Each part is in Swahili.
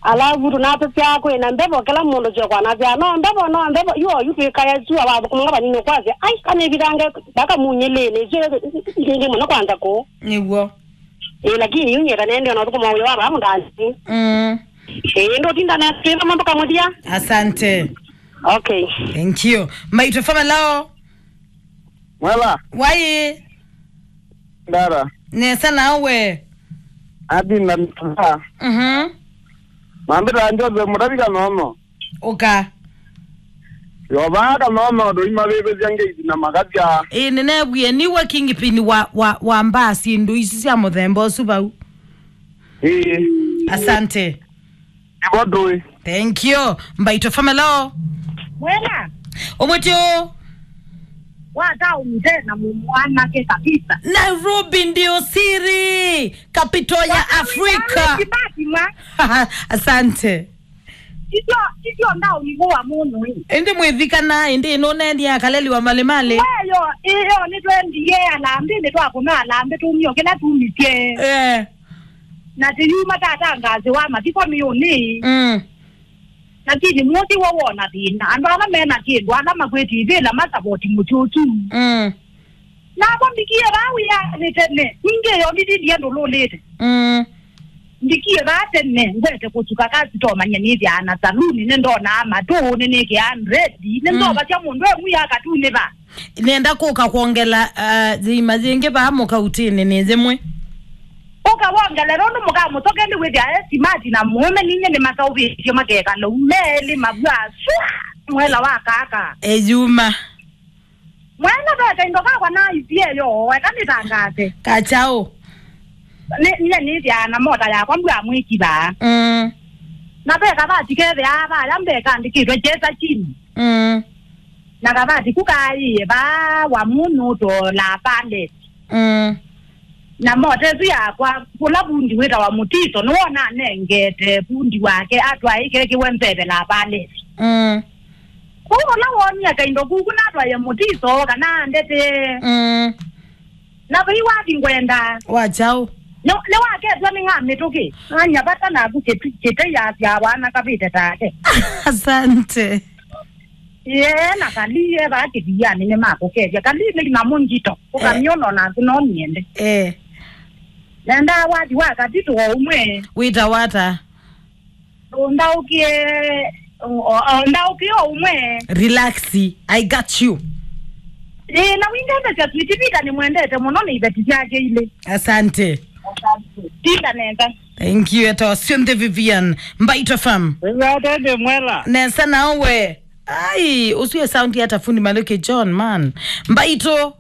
ala buru na pya ko na ndebo kala mundo je kwa na bya no ndebo yo yuke kaya zuwa ba ko ngaba nino kwaze ai kane bidanga baka munyelele je ngenge mona kwanda ko niwo lakini yunyera nende na ko mawele wa mundasi ndo tinda na tema mambo kamodia. Asante. Okay. Thank you. Maito fama lao. Mwela. Wai. Dara. Nesa nawe. Adi na nita. Mambira njoze murabika nono. Oka. Yobaka nono do imabebe zyange na magatya. Nene bwie ni working pin wa mbasi ndo isisi ya muthembo subau. Asante. Ibodoi. Thank you. Mbaito fama lao. Mwela. Omotio. Wata umtena mwana ke kabisa. Nairobi ndio siri. Capital ya Afrika. Asante. Sio ndao ni wa mungu hii. Ende mwivika na ende inone ndi akaleli wa malemale. Iyo ni twendi ye alambi ni twa kuna alambi tumyo kila tumitie. Na tiyuma tata ngazi wa matiko mioni. Lakini mwoti wawona dina andana mena kidwa na magweti vile masaboti muchuchu. Na bombikie bawi ya nitene ninge yo ndidi ndo lolete. Ndikie batene ngwete kutuka kazi to manyeni vyana saluni nendo na amatu neke 100 nendo batya mundu emuya katune ba. Nenda kuka kuongela zima zinge ba muka utini nezemwe. Oka wanga le rondo muka mutoke ndi wedi ya simati na mume ninye ni mataubi sio makeka lo meli mabwa mwela wakaka Ejuma mwela bata indoka kwa na ipie yo wakani tangate kachao ni dia na moda ya kwa mbwa mwiki ba na beka ba tikeve aba yambeka ndikitwe jesa chini na kabati kukai ba wa munu to la pale na motezu yakwa kula bundi weta wa mutito nuona nengete bundi wake atwa ikeke wempebe la pale kuko la wonya kaindo kuku natwa ya mutito kana ndete na bai wadi ngwenda wachao no le wake twa ngame toke anya bata na kuchete ya wana kabita take. Asante. Na kaliye ba kidia ni mako keje kalile na munjito ukamyono na tunoniende nenda wadi wakatito umwe wita wata ndaukie umwe relaxi I got you na wingenda cha twitipita ni mwendete monone ibeti yake ile. Asante. Tinda nenda. Thank you eto Sunday Vivian Mbaito fam Ngade mwela nesa nawe ai usiwe sound ya tafundi Maloke John man Mbaito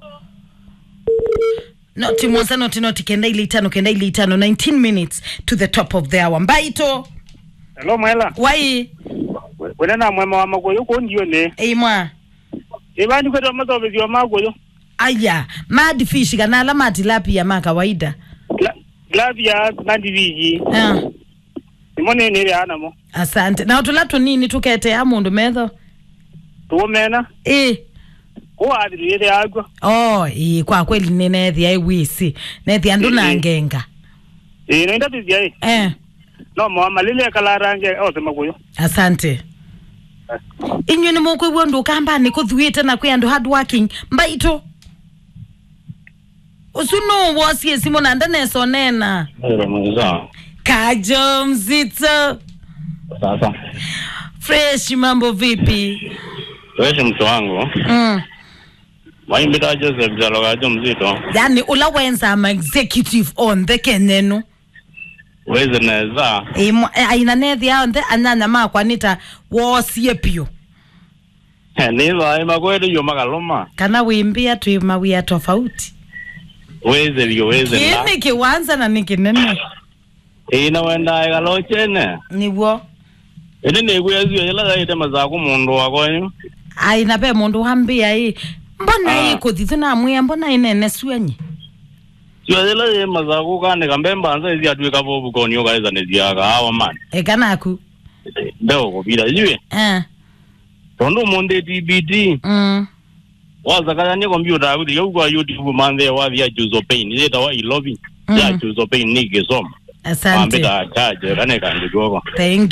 Noti mwanza noti kenda ili itano 19 minutes to the top of the hour. Mbaito. Hello mwela. Wai. Wena na mwema wa magoyo ko ndiyo ne. Mwa. Ibandi kwetu mazoezi wa magoyo. Aya, mad fish kana alama tilapia ya kawaida. Tilapia nandi viji. Imone nere ana mo. Asante. Na utulato nini tukete amundu medho? Tuomena. Kwa adilete agwa. Kwa kweli nenethi ai wisi. Nethi anduna ngenga. Nenda bizia No mama lile kala range sema kuyo. Asante. Inyo ni moko ibondu kamba ni kuthuite na kwe ando hard working. Mbaito. Usuno wasi simona ndane sonena. Kajo mzito. Sasa. Fresh mambo vipi? Wewe mtu wangu. Maimbita Joseph Jalogajo mzito. Yani ula wenza ama executive on the keneno. Weze neza. Aina nethi yao nde anana makwa nita wosie pio. Niva ima kweli yo magaloma. Kana wimbia tu mawia tofauti. Weze na. Kini kiwanza na niki nene. Ina wenda igalochene. Niwo. Ene neguyezu yela ite mazaku mundu wako. Aina pe mundu hambia hii. Mbona hii kuthitu na amwia mbona inene suenye? Yela ye mazaku kane kambemba anza izi atweka bobu konyo kaiza neziaka hawa man. Kanaku. Ndeo kubira jiwe. Tondo monde TBT. Waza kaya ni computer akuti yuko YouTube mande wa via juzo pain. Ile tawa ilobi. Ya juzo pain ni gesoma. Asante. Ambeta chaje kane kandi gogo. Thank